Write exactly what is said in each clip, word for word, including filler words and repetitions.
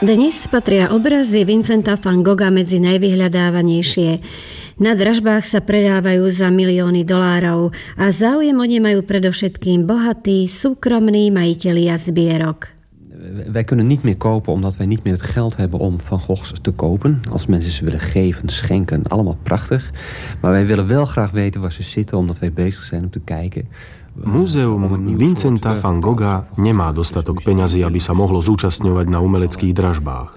Dnes patria obrazy Vincenta van Gogha medzi najvyhľadávanejšie. Na dražbách sa predávajú za milióny dolárov a záujem o ne majú predovšetkým bohatí, súkromní majitelia zbierok. Wij kunnen niet meer kopen omdat wij niet meer het geld hebben om Van Goghs te kopen. Als mensen ze willen geven, schenken, allemaal prachtig. Maar wij willen wel graag weten waar ze zitten, omdat wij bezig zijn om te kijken. Múzeum Vincenta van Gogha nemá dostatok peňazí, aby sa mohlo zúčastňovať na umeleckých dražbách.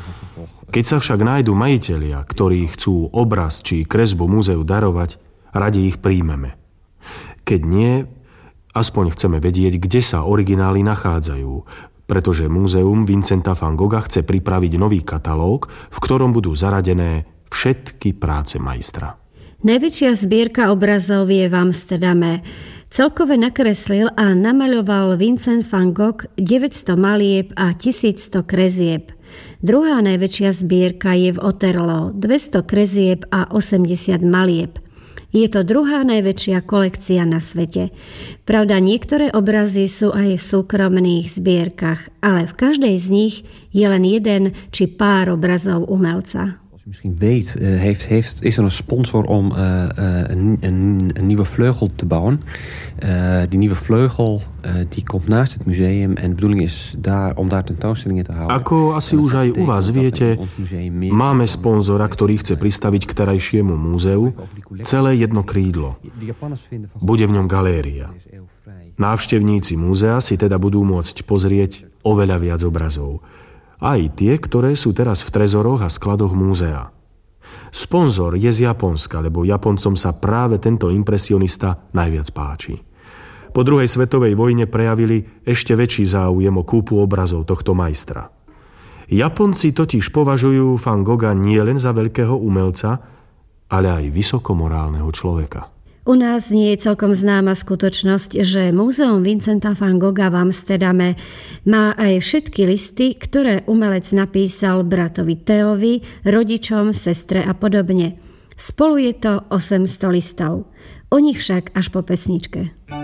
Keď sa však nájdu majitelia, ktorí chcú obraz či kresbu múzeu darovať, radi ich príjmeme. Keď nie, aspoň chceme vedieť, kde sa originály nachádzajú, pretože Múzeum Vincenta van Gogha chce pripraviť nový katalóg, v ktorom budú zaradené všetky práce majstra. Najväčšia zbierka obrazov je v Amsterdame. Celkové nakreslil a namaľoval Vincent van Gogh deväťsto malieb a tisícsto kresieb. Druhá najväčšia zbierka je v Otterlo, dvesto kresieb a osemdesiat malieb. Je to druhá najväčšia kolekcia na svete. Pravda, niektoré obrazy sú aj v súkromných zbierkach, ale v každej z nich je len jeden či pár obrazov umelca. U misschien weet, uh, heeft, heeft, is er een sponsor om uh, uh, een, een, een nieuwe vleugel te bouwen. Uh, die nieuwe vleugel uh, die komt naast het museum en de bedoeling is daar, om daar tentoonstellingen te houden. Ako asi už aj u vás viete, máme sponzora, ktorý chce pristaviť k terajšiemu múzeu celé jedno krídlo. Bude v ňom galéria. Návštevníci múzea si teda budú môcť pozrieť oveľa viac obrazov. Aj tie, ktoré sú teraz v trezoroch a skladoch múzea. Sponzor je z Japonska, lebo Japoncom sa práve tento impresionista najviac páči. Po druhej svetovej vojne prejavili ešte väčší záujem o kúpu obrazov tohto majstra. Japonci totiž považujú Van Gogha nie len za veľkého umelca, ale aj vysokomorálneho človeka. U nás nie je celkom známa skutočnosť, že Múzeum Vincenta van Gogha v Amsterdame má aj všetky listy, ktoré umelec napísal bratovi Theovi, rodičom, sestre a podobne. Spolu je to osemsto listov. O nich však až po pesničke.